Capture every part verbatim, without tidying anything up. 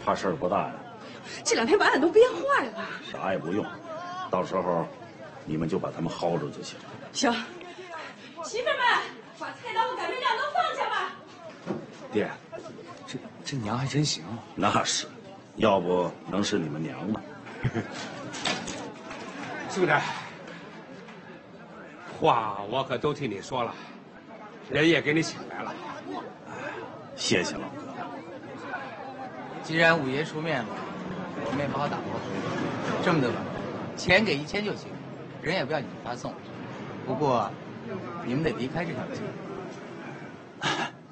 怕事儿不大呀。 这两天把俺都憋坏了。 啥也不用，到时候你们就把他们薅着就行。 行。媳妇们，把菜刀和擀面杖都放下吧。 爹，这这娘还真行。 那是，要不能是你们娘吗？ 兄弟，话我可都替你说了，人也给你请来了。 谢谢老哥。 既然五爷出面了，我们也不好打包。这么的吧，钱给一千就行，人也不要你们发送。不过，你们得离开这条街。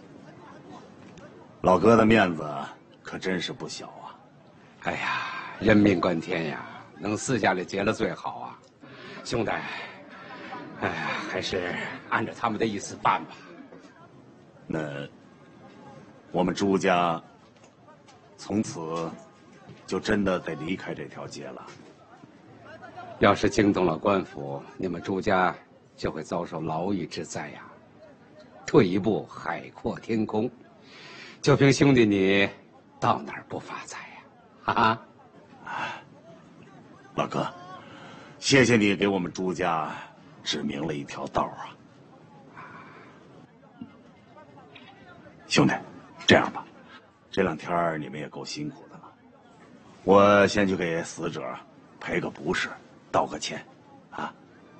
老哥的面子可真是不小啊！ 哎呀，人命关天呀，能私下里结了最好啊。兄弟，哎呀，还是按照他们的意思办吧。 那我们朱家从此就真的得离开这条街了。 要是惊动了官府，你们朱家就会遭受牢狱之灾呀。退一步，海阔天空。就凭兄弟你，到哪儿不发财呀？哈哈！ 老哥，谢谢你给我们朱家指明了一条道啊！兄弟，这样吧，这两天你们也够辛苦的了，我先去给死者赔个不是，道个歉，啊！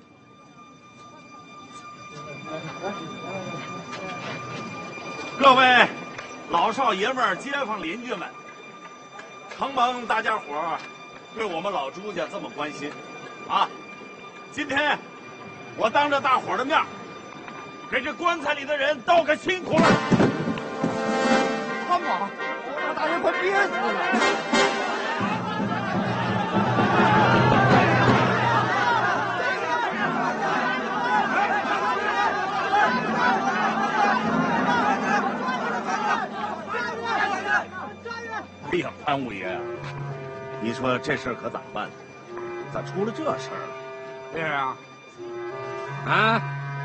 各位老少爷们儿、街坊邻居们，承蒙大家伙儿对我们老朱家这么关心，啊，今天我当着大伙儿的面，给这棺材里的人道个辛苦了。 干嘛？把大人快憋死了！ 哎呀，潘五爷啊，你说这事儿可咋办呢？咋出了这事儿了？ 这是啊，啊，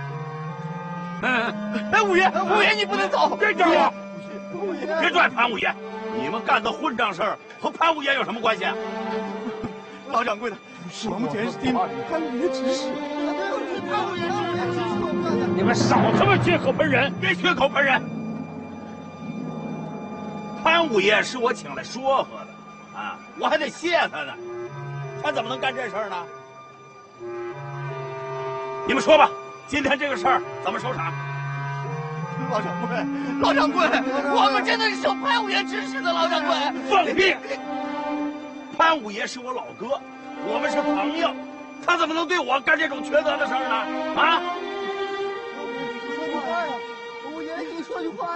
嗯，哎，五爷，五爷，你不能走！ 别叫我！别拽潘五爷！你们干的混账事儿和潘五爷有什么关系？ 老掌柜的，我们全是听潘五爷指使。潘五爷，潘五爷指使我们干的。 你们少他妈血口喷人！别血口喷人！潘五爷是我请来说和的，啊，我还得谢他呢，他怎么能干这事儿呢？你们说吧，今天这个事儿怎么收场？ 老掌柜，老掌柜，我们真的是受潘五爷指使的，老掌柜。 放屁！潘五爷是我老哥，我们是朋友，他怎么能对我干这种缺德的事儿呢？啊！ 说句话呀，五爷，你说句话